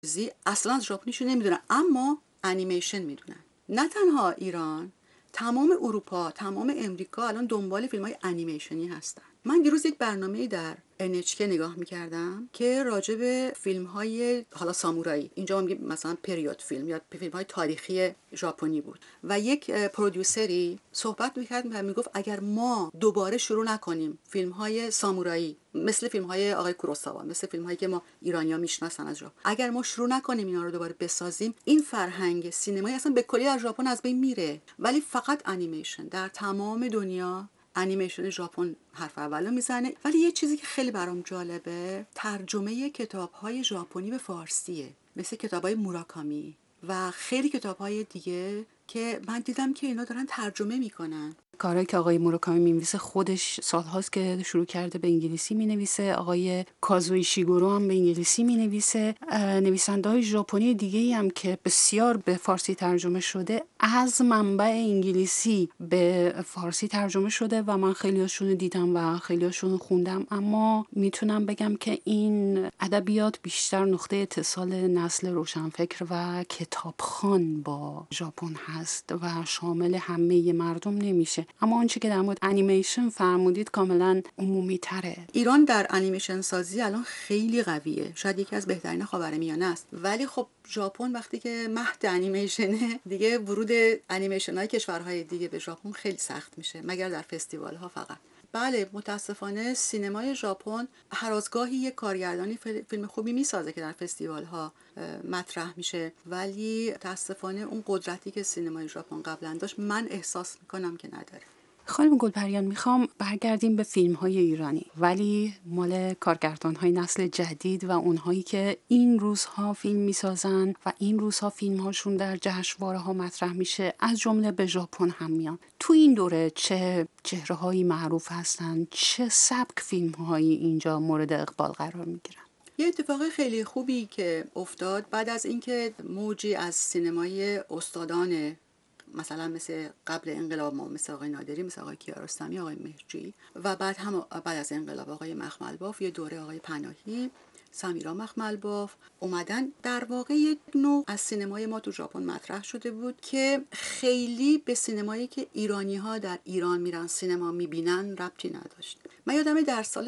اصلا از ژاپنیشو نمیدونن، اما انیمیشن میدونن. نه تنها ایران، تمام اروپا، تمام امریکا الان دنبال فیلم‌های انیمیشنی هستن. من دیروز یک برنامه‌ای در NHK نگاه می‌کردم که راجع به فیلم‌های حالا سامورایی، اینجا ما میگیم مثلا پریود فیلم یا فیلم‌های تاریخی ژاپنی بود و یک پرودیوسری صحبت می‌کرد و میگفت اگر ما دوباره شروع نکنیم فیلم‌های سامورایی مثل فیلم‌های آقای کوروساوا، مثل فیلم‌هایی که ما ایرانی‌ها میشناسن از ژاپن، اگر ما شروع نکنیم اینا رو دوباره بسازیم، این فرهنگ سینمایی اصلا به کلی از ژاپن از بین میره. ولی فقط انیمیشن در تمام دنیا، انیمیشن ژاپن حرف اولو میزنه. ولی یه چیزی که خیلی برام جالبه، ترجمه کتاب‌های ژاپنی به فارسیه، مثل کتاب‌های موراکامی و خیلی کتاب‌های دیگه که من دیدم که اینا دارن ترجمه میکنن. کاری که آقای موراکامی می‌نویسه خودش سال‌هاست که شروع کرده به انگلیسی می‌نویسه. آقای کازوی شیگورو هم به انگلیسی می‌نویسه. نویسنده‌های ژاپنی دیگه‌ای هم که بسیار به فارسی ترجمه شده از منبع انگلیسی به فارسی ترجمه شده و من خیلی‌هاشون رو دیدم و خیلی‌هاشون رو خوندم. اما میتونم بگم که این ادبیات بیشتر نقطه اتصال نسل روشنفکر و کتابخوان با ژاپن هست و شامل همه مردم نمیشه. اما آنچه که در مورد انیمیشن فرمودید کاملا عمومی تره. ایران در انیمیشن سازی الان خیلی قویه، شاید یکی از بهترین خاورمیانه است. ولی خب ژاپن وقتی که مهد انیمیشنه دیگه، ورود انیمیشن های کشورهای دیگه به ژاپن خیلی سخت میشه، مگر در فستیوال ها فقط. بله متاسفانه سینمای ژاپن هر از گاهی یک کارگردانی فیلم خوبی میسازه که در فستیوال ها مطرح میشه، ولی متاسفانه اون قدرتی که سینمای ژاپن قبلا داشت من احساس میکنم که نداره. خانم گلپریان، میخوام برگردیم به فیلم‌های ایرانی، ولی مال کارگردان‌های نسل جدید و اونهایی که این روزها فیلم میسازن و این روزها فیلم‌هاشون در جشنواره‌ها مطرح میشه، از جمله به ژاپن هم میان. تو این دوره چه چهره‌هایی معروف هستن؟ چه سبک فیلم‌هایی اینجا مورد اقبال قرار میگیرن؟ یه اتفاق خیلی خوبی که افتاد بعد از اینکه موجی از سینمای استادان مثلا مثل قبل انقلاب ما، مثل آقای نادری، مثل آقای کیارستمی، آقای مهرجویی و بعد از انقلاب آقای مخملباف، یه دوره آقای پناهی، سمیرا مخملباف اومدن، در واقع یک نوع از سینمای ما تو ژاپن مطرح شده بود که خیلی به سینمایی که ایرانی ها در ایران میرن سینما میبینن ربطی نداشت. من یادمه در سال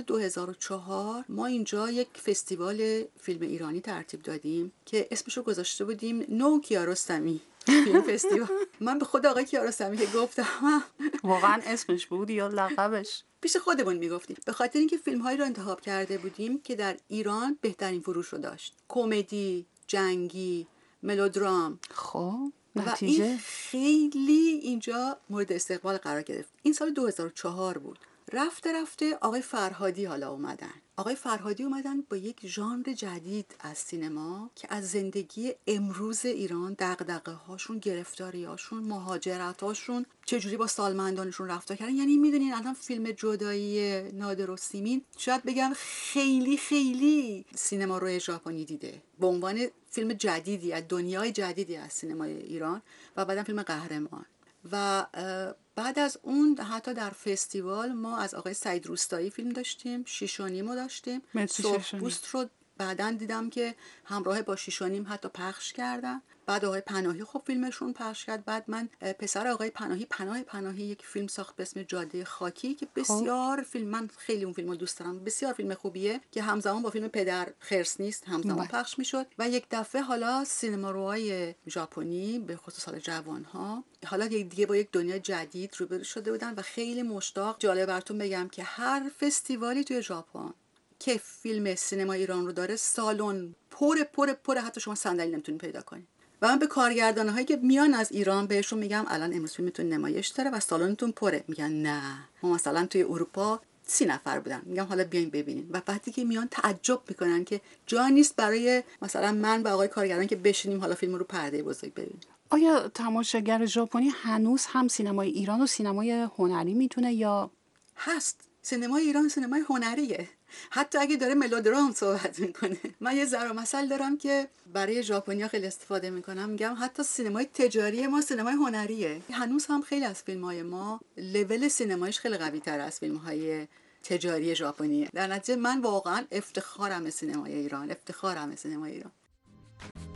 2004 ما اینجا یک فستیوال فیلم ایرانی ترتیب دادیم که اسمشو گذاشته بودیم نو کیارستمی فیلم فستیوال. من به خود آقای کیارستمی که گفتم واقعا اسمش بود یا لقبش؟ پیش خودمون میگفتیم، به خاطر اینکه فیلم‌هایی رو انتخاب کرده بودیم که در ایران بهترین فروش رو داشت، کمدی، جنگی، ملودرام. خب و نتیجه این خیلی اینجا مورد استقبال قرار گرفت. این سال 2004 بود. رفته رفته آقای فرهادی حالا اومدن. آقای فرهادی اومدن با یک ژانر جدید از سینما که از زندگی امروز ایران، دغدغه هاشون، گرفتاری هاشون، مهاجرت هاشون، چجوری با سالمندانشون رفتار کردن. یعنی میدونین الان فیلم جدایی نادر و سیمین شاید بگم خیلی خیلی سینما روی ژاپنی دیده به عنوان فیلم جدیدی از دنیای جدیدی از سینمای ایران و بعدم فیلم قهرمان. و بعد از اون حتی در فستیوال ما از آقای سعید روستایی فیلم داشتیم، 6.5 داشتیم، سرخپوست رو بعداً دیدم که همراه با 6.5 حتی پخش کردن. بعد آقای پناهی خب فیلمشون پخش کرد. بعد من پسر آقای پناهی یک فیلم ساخت به اسم جاده خاکی که بسیار فیلم، من خیلی اون فیلمو دوست دارم، بسیار فیلم خوبیه که همزمان با فیلم پدر خرس نیست همزمان پخش میشد. و یک دفعه حالا سینماروهای ژاپنی به خصوص حال جوانها حالا دیگه با یک دنیا جدید روبرو شده بودن و خیلی مشتاق. جالب براتون بگم که هر فستیوالی توی ژاپن که فیلم سینما ایران رو داره، سالن پر، حتی شما صندلی نمیتونید پیدا کنید. و من به کارگردان‌هایی که میان از ایران بهشون میگم الان امروز فیلمتون نمایش داره و سالنتون پره، میگن نه ما مثلا توی اروپا 30 نفر بودن. میگم حالا بیاین ببینین. و وقتی که میان تعجب میکنن که جا نیست برای مثلا من و آقای کارگردان که بشینیم حالا فیلم رو پرده بزرگ ببینیم. آیا تماشاگر ژاپنی هنوز هم سینمای ایران و سینمای هنری میتونه یا هست؟ سینمای ایران سینمای هنریه، حتی اگه داره ملودرام صحبت میکنه. من یه ضرب مثل دارم که برای ژاپنیا خیلی استفاده میکنم، میگم حتی سینمای تجاری ما سینمای هنریه. هنوز هم خیلی از فیلم‌های ما لول سینمایش خیلی قوی تر از فیلم‌های تجاری ژاپنیه. در نتیجه من واقعا افتخارم سینمای ایران.